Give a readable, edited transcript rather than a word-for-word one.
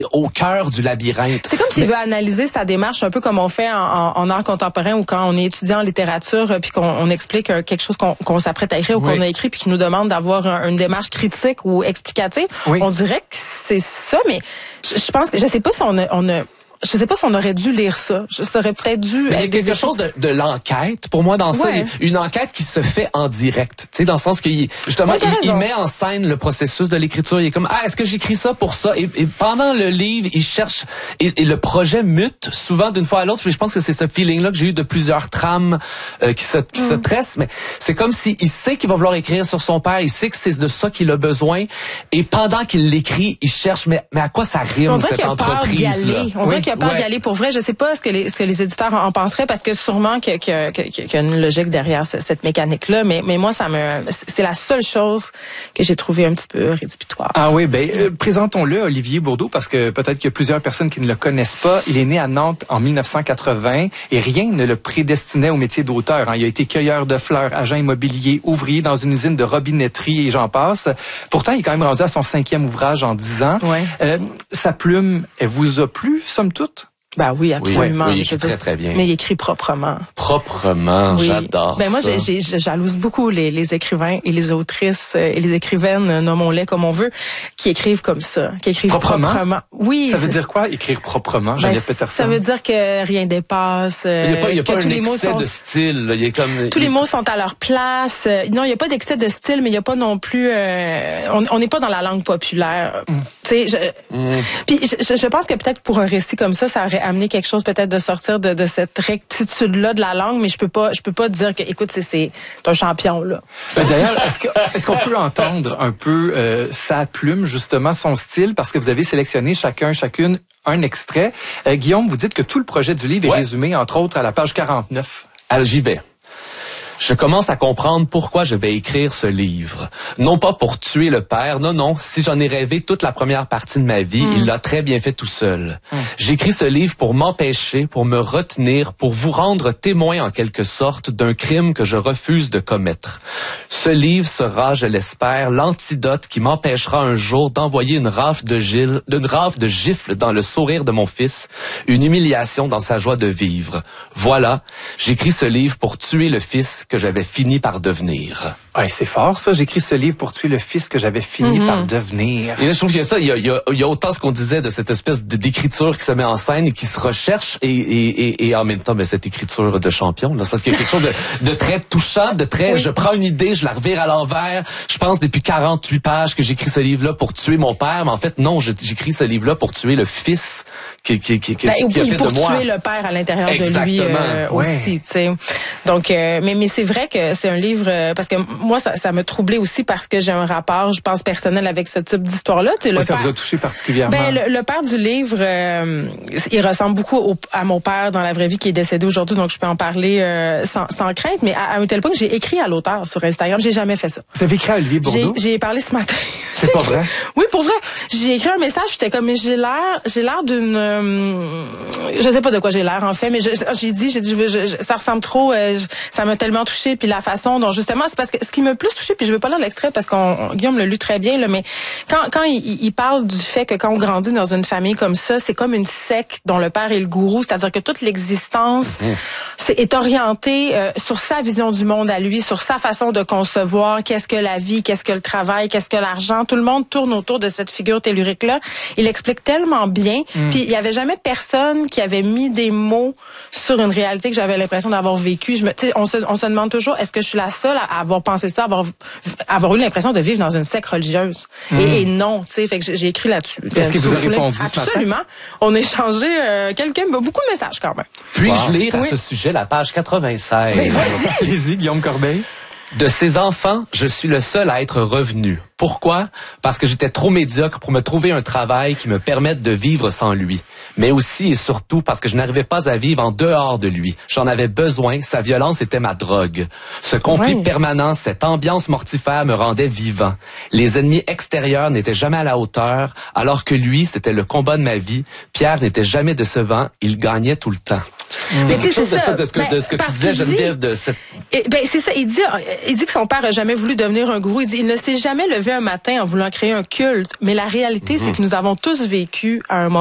au cœur du labyrinthe. C'est comme s'il veut analyser sa démarche, un peu comme on fait en art contemporain ou quand on est étudiant en littérature puis qu'on explique quelque chose qu'on s'apprête à écrire ou qu'on a écrit puis qu'il nous demande d'avoir une démarche critique ou explicative. Oui. On dirait que c'est ça, mais je pense que je sais pas si je sais pas si on aurait dû lire ça. Ça aurait peut-être dû... Mais il y a quelque chose de l'enquête, pour moi, dans ça. Une enquête qui se fait en direct. Tu sais, dans le sens qu'il, justement, il met en scène le processus de l'écriture. Il est comme, est-ce que j'écris ça pour ça? Et pendant le livre, il cherche, et le projet mute souvent d'une fois à l'autre. Puis je pense que c'est ce feeling-là que j'ai eu de plusieurs trames qui se tressent. Mais c'est comme s'il sait qu'il va vouloir écrire sur son père. Il sait que c'est de ça qu'il a besoin. Et pendant qu'il l'écrit, il cherche, mais à quoi ça rime, cette entreprise-là? On dirait qu'il a peur d'y aller pour vrai. Je sais pas ce que les éditeurs en penseraient, parce que sûrement qu'il y a une logique derrière cette mécanique-là, mais moi, c'est la seule chose que j'ai trouvé un petit peu rédhibitoire. Ah oui, présentons-le, Olivier Bourdeau, parce que peut-être qu'il y a plusieurs personnes qui ne le connaissent pas. Il est né à Nantes en 1980 et rien ne le prédestinait au métier d'auteur. Il a été cueilleur de fleurs, agent immobilier, ouvrier dans une usine de robinetterie et j'en passe. Pourtant, il est quand même rendu à son 5e ouvrage en 10 ans. Ouais. Sa plume, elle vous a plu, somme toute? Ben oui, absolument. Oui, il écrit très bien. Mais il écrit proprement. Proprement, oui. J'adore ça. Moi, je jalouse beaucoup les écrivains et les autrices et les écrivaines, nommons-les comme on veut, qui écrivent comme ça, qui écrivent proprement. Oui. Ça veut dire quoi, écrire proprement, Geneviève Peterson? Ça veut dire que rien dépasse. Il n'y a pas un excès de style. Là. Il est comme... Tous les mots sont à leur place. Non, il n'y a pas d'excès de style, mais il n'y a pas non plus... on n'est pas dans la langue populaire. Tu sais, Puis je pense que peut-être pour un récit comme ça aurait amené quelque chose peut-être de sortir de cette rectitude-là de la langue, mais je peux pas dire que, écoute, c'est un champion, là. D'ailleurs, est-ce qu'on peut entendre un peu sa plume, justement, son style, parce que vous avez sélectionné chacune un extrait. Guillaume, vous dites que tout le projet du livre est résumé, entre autres, à la page 49. Alors, j'y vais. Je commence à comprendre pourquoi je vais écrire ce livre. Non pas pour tuer le père, non. Si j'en ai rêvé toute la première partie de ma vie, il l'a très bien fait tout seul. J'écris ce livre pour m'empêcher, pour me retenir, pour vous rendre témoin en quelque sorte d'un crime que je refuse de commettre. Ce livre sera, je l'espère, l'antidote qui m'empêchera un jour d'envoyer une rafle de gifles dans le sourire de mon fils, une humiliation dans sa joie de vivre. Voilà, j'écris ce livre pour tuer le fils que j'avais fini par devenir. Ouais, c'est fort ça, j'écris ce livre pour tuer le fils que j'avais fini par devenir. Et là, je trouve qu'il y a ça, il y a autant ce qu'on disait de cette espèce d'écriture qui se met en scène et qui se recherche et en même temps, cette écriture de champion, là, ça, c'est quelque chose de très touchant, de très, je prends une idée, je la revire à l'envers, je pense depuis 48 pages que j'écris ce livre-là pour tuer mon père, mais en fait, non, j'écris ce livre-là pour tuer le fils qui a fait de moi. Pour tuer le père à l'intérieur de lui aussi, tu sais. Donc, mais c'est vrai que c'est un livre, parce que moi, ça m'a troublé aussi parce que j'ai un rapport, je pense, personnel avec ce type d'histoire-là. Ça vous a touché particulièrement? Le père du livre, il ressemble beaucoup à mon père dans la vraie vie qui est décédé aujourd'hui, donc je peux en parler sans crainte, mais à un tel point que j'ai écrit à l'auteur sur Instagram. J'ai jamais fait ça. Vous avez écrit à Olivier Bourdeau? J'ai parlé ce matin. C'est pas vrai? Oui, pour vrai. J'ai écrit un message, j'étais comme, mais j'ai l'air d'une... je sais pas de quoi j'ai l'air, en fait, mais j'ai dit, ça ressemble trop, ça m'a tellement touché, puis la façon dont, justement, c'est parce que ce qui m'a plus touché, puis je veux pas lire l'extrait parce Guillaume l'a lu très bien, là, mais quand il parle du fait que quand on grandit dans une famille comme ça, c'est comme une secte dont le père est le gourou, c'est-à-dire que toute l'existence est orientée sur sa vision du monde à lui, sur sa façon de concevoir qu'est-ce que la vie, qu'est-ce que le travail, qu'est-ce que l'argent. Tout le monde tourne autour de cette figure tellurique-là. Il explique tellement bien, puis il y avait jamais personne qui avait mis des mots sur une réalité que j'avais l'impression d'avoir vécue. On se demande toujours, est-ce que je suis la seule à avoir pensé ça, avoir eu l'impression de vivre dans une secte religieuse? Et non, tu sais, fait que j'ai écrit là-dessus. Est-ce qu'il vous a répondu ce matin? Absolument. On a échangé beaucoup de messages quand même. Puis-je lire à ce sujet la page 96? Allez-y, Guillaume Corbeil. De ces enfants, je suis le seul à être revenu. Pourquoi? Parce que j'étais trop médiocre pour me trouver un travail qui me permette de vivre sans lui. Mais aussi et surtout parce que je n'arrivais pas à vivre en dehors de lui. J'en avais besoin, sa violence était ma drogue. Ce conflit permanent, cette ambiance mortifère me rendait vivant. Les ennemis extérieurs n'étaient jamais à la hauteur, alors que lui, c'était le combat de ma vie. Pierre n'était jamais décevant, il gagnait tout le temps. Mais tu sais, Quelque chose c'est ça. de ce que tu disais, Geneviève, de cette... C'est ça. Il dit que son père a jamais voulu devenir un gourou. Il dit, il ne s'est jamais levé un matin en voulant créer un culte. Mais la réalité, c'est que nous avons tous vécu à un moment